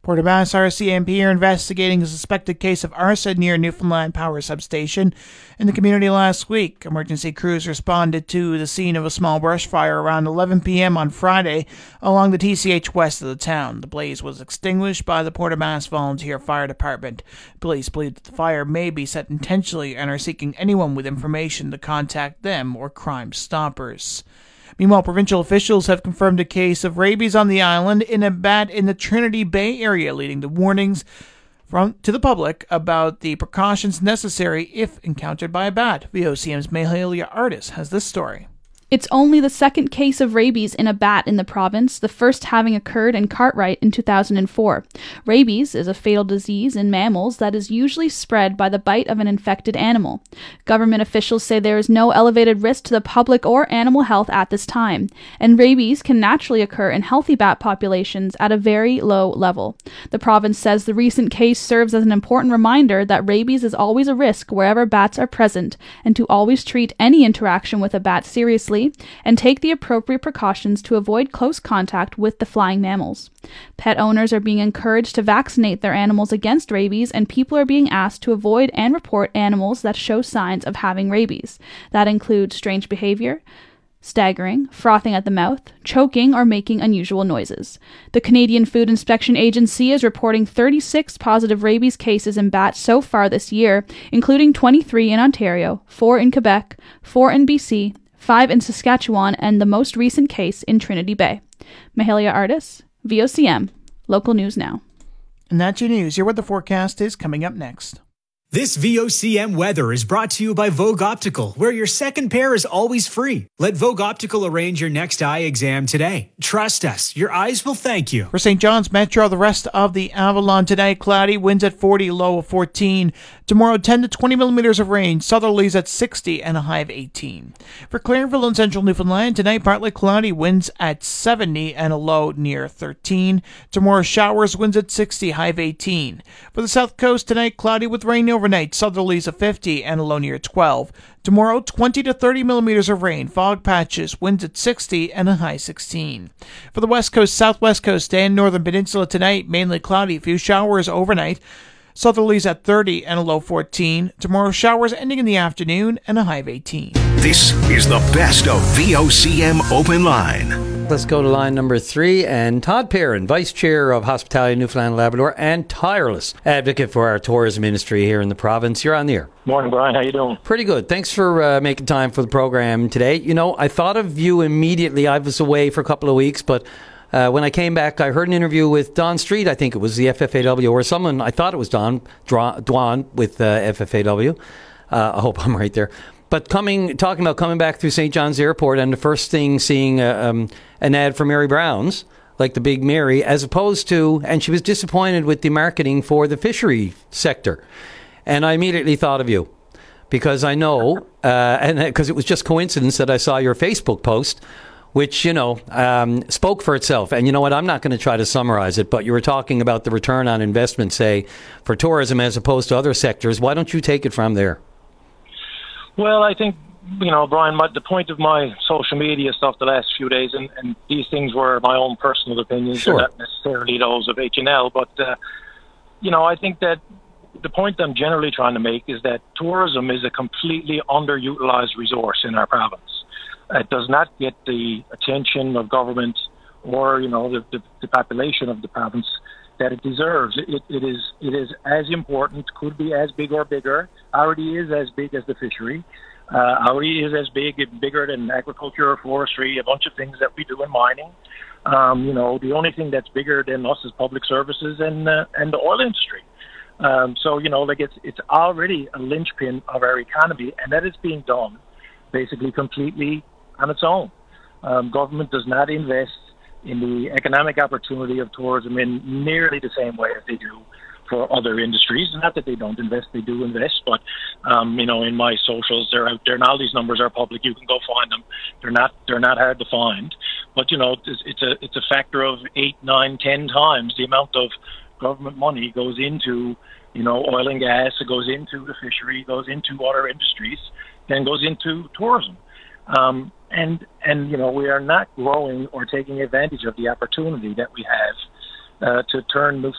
Portabass RCMP are investigating a suspected case of arson near Newfoundland Power Substation in the community last week. Emergency crews responded to the scene of a small brush fire around 11 p.m. on Friday along the TCH west of the town. The blaze was extinguished by the Portabass Volunteer Fire Department. Police believe that the fire may be set intentionally and are seeking anyone with information to contact them or Crime Stoppers. Meanwhile, provincial officials have confirmed a case of rabies on the island in a bat in the Trinity Bay area, leading to warnings to the public about the precautions necessary if encountered by a bat. VOCM's Mahalia Artis has this story. It's only the second case of rabies in a bat in the province, the first having occurred in Cartwright in 2004. Rabies is a fatal disease in mammals that is usually spread by the bite of an infected animal. Government officials say there is no elevated risk to the public or animal health at this time, and rabies can naturally occur in healthy bat populations at a very low level. The province says the recent case serves as an important reminder that rabies is always a risk wherever bats are present, and to always treat any interaction with a bat seriously and take the appropriate precautions to avoid close contact with the flying mammals. Pet owners are being encouraged to vaccinate their animals against rabies, and people are being asked to avoid and report animals that show signs of having rabies. That includes strange behavior, staggering, frothing at the mouth, choking, or making unusual noises. The Canadian Food Inspection Agency is reporting 36 positive rabies cases in bats so far this year, including 23 in Ontario, 4 in Quebec, 4 in BC, 5 in Saskatchewan, and the most recent case in Trinity Bay. Mahalia Artis, VOCM, Local News Now. And that's your news. Your weather forecast is coming up next. This VOCM weather is brought to you by Vogue Optical, where your second pair is always free. Let Vogue Optical arrange your next eye exam today. Trust us, your eyes will thank you. For St. John's Metro, the rest of the Avalon tonight, cloudy, winds at 40, low of 14. Tomorrow, 10 to 20 millimeters of rain, southerlies at 60 and a high of 18. For Clarenville and central Newfoundland, tonight, partly cloudy, winds at 70 and a low near 13. Tomorrow, showers, winds at 60, high of 18. For the south coast, tonight, cloudy with rain overnight, southerlies of 50 and a low near 12. Tomorrow, 20 to 30 millimeters of rain, fog patches, winds at 60 and a high 16. For the west coast, southwest coast, and northern peninsula tonight, mainly cloudy, few showers overnight, southerlies at 30 and a low 14. Tomorrow, showers ending in the afternoon and a high of 18. This is the best of VOCM Open Line. Let's go to line number 3, and Todd Perrin, Vice Chair of Hospitality Newfoundland and Labrador and tireless advocate for our tourism industry here in the province. You're on the air. Morning, Brian. How you doing? Pretty good. Thanks for making time for the program today. You know, I thought of you immediately. I was away for a couple of weeks, but when I came back, I heard an interview with Don Street. I think it was the FFAW, or someone, I thought it was Don with FFAW. I hope I'm right there. But talking about coming back through St. John's Airport, and the first thing seeing an ad for Mary Brown's, like the Big Mary, as opposed to, and she was disappointed with the marketing for the fishery sector. And I immediately thought of you, because I know, and because it was just coincidence that I saw your Facebook post, which, you know, spoke for itself. And you know what, I'm not going to try to summarize it, but you were talking about the return on investment, say, for tourism as opposed to other sectors. Why don't you take it from there? Well, I think, you know, Brian, the point of my social media stuff the last few days, and these things were my own personal opinions, sure, not necessarily those of H&L, but, you know, I think that the point I'm generally trying to make is that tourism is a completely underutilized resource in our province. It does not get the attention of government or, you know, the population of the province that it deserves. It is as important, could be as big or bigger, already is as big as the fishery, already is as bigger than agriculture or forestry, a bunch of things that we do in mining. You know, the only thing that's bigger than us is public services and the oil industry. So, you know, like it's already a linchpin of our economy, and that is being done basically completely on its own. Government does not invest in the economic opportunity of tourism in nearly the same way as they do for other industries. Not that they don't invest, they do invest, but, you know, in my socials, they're out there, and all these numbers are public. You can go find them. They're not hard to find. But, you know, it's a factor of 8, 9, 10 times the amount of government money goes into, you know, oil and gas, it goes into the fishery, goes into other industries, then goes into tourism. And you know, we are not growing or taking advantage of the opportunity that we have to turn